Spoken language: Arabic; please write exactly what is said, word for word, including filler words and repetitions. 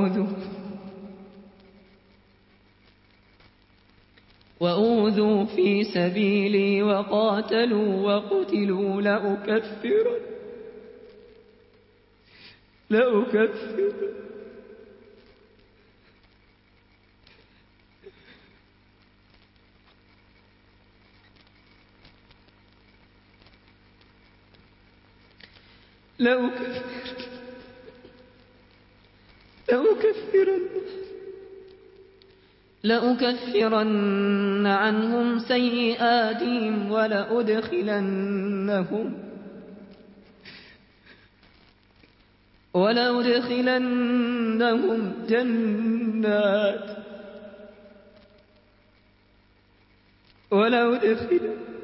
وأوذوا وأوذوا في سبيلي وقاتلوا وقتلوا لأكفرن لأكفرن لأكفرن لأكفرن لأكفرن عنهم سيئاتهم ولأدخلنهم ولأدخلنهم جنات ولأدخلنهم